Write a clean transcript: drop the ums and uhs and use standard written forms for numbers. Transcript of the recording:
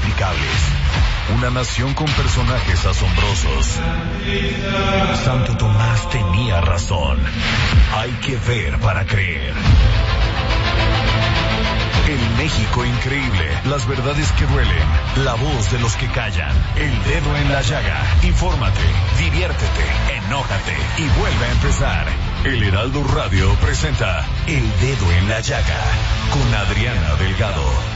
inexplicables. Una nación con personajes asombrosos. Santo Tomás tenía razón. Hay que ver para creer. El México increíble, las verdades que duelen, la voz de los que callan, el dedo en la llaga. Infórmate, diviértete, enójate y vuelve a empezar. El Heraldo Radio presenta El Dedo en la Llaga con Adriana Delgado.